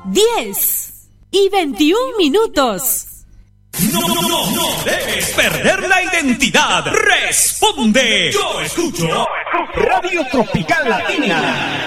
10:21. No debes perder la identidad. Responde. Yo escucho Radio Tropical Latina.